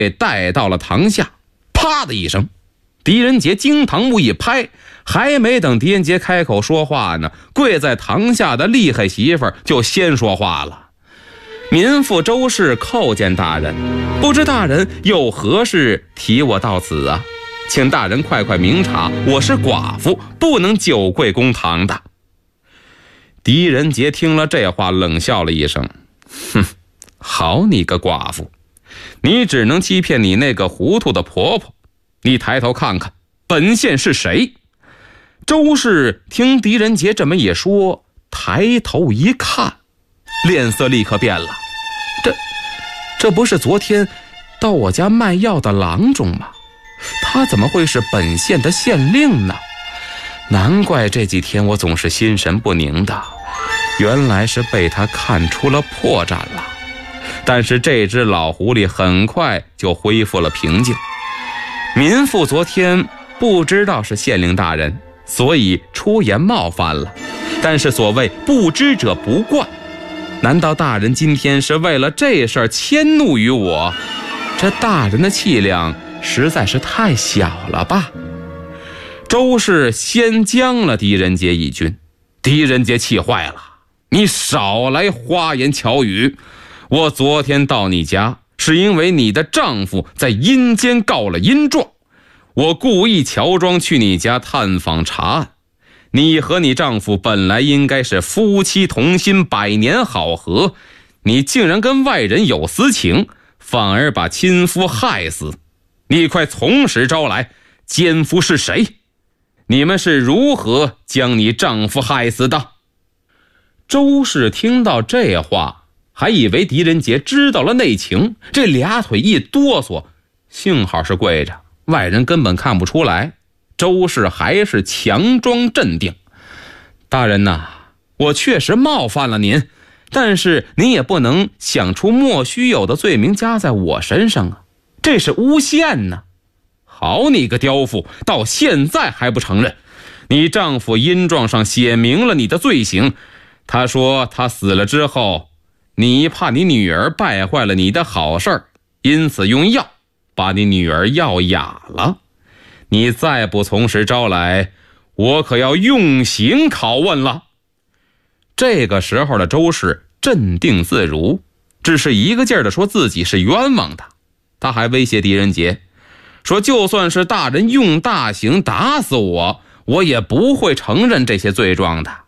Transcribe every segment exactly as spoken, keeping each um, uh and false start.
给带到了堂下。啪的一声，狄仁杰惊堂木一拍，还没等狄仁杰开口说话呢，跪在堂下的厉害媳妇儿就先说话了：民妇周氏叩见大人，不知大人有何事提我到此啊？请大人快快明察，我是寡妇，不能久跪公堂的。狄仁杰听了这话，冷笑了一声：哼，好你个寡妇，你只能欺骗你那个糊涂的婆婆。你抬头看看，本县是谁？周氏听狄仁杰这么一说，抬头一看，脸色立刻变了。这这不是昨天到我家卖药的郎中吗？他怎么会是本县的县令呢？难怪这几天我总是心神不宁的，原来是被他看出了破绽了。但是这只老狐狸很快就恢复了平静。民妇昨天不知道是县令大人，所以出言冒犯了，但是所谓不知者不怪，难道大人今天是为了这事儿迁怒于我？这大人的气量实在是太小了吧。周氏先将了狄仁杰一军。狄仁杰气坏了：你少来花言巧语，我昨天到你家是因为你的丈夫在阴间告了阴状，我故意乔装去你家探访查案。你和你丈夫本来应该是夫妻同心，百年好合，你竟然跟外人有私情，反而把亲夫害死。你快从实招来，奸夫是谁？你们是如何将你丈夫害死的？周氏听到这话，还以为狄仁杰知道了内情，这俩腿一哆嗦，幸好是跪着，外人根本看不出来。周氏还是强装镇定：大人呐，我确实冒犯了您，但是您也不能想出莫须有的罪名加在我身上啊，这是诬陷呢。好你个刁妇，到现在还不承认。你丈夫阴状上写明了你的罪行，他说他死了之后，你怕你女儿败坏了你的好事儿，因此用药把你女儿药哑了。你再不从实招来，我可要用刑拷问了。这个时候的周氏镇定自如，只是一个劲儿地说自己是冤枉的。他还威胁狄仁杰说，就算是大人用大刑打死我，我也不会承认这些罪状的。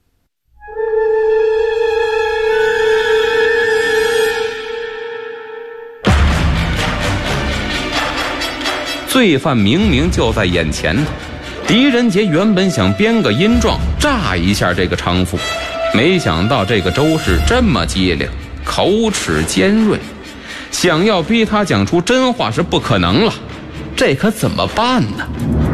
罪犯明明就在眼前头，狄仁杰原本想编个阴状炸一下这个娼妇，没想到这个周氏这么机灵，口齿尖锐，想要逼他讲出真话是不可能了，这可怎么办呢？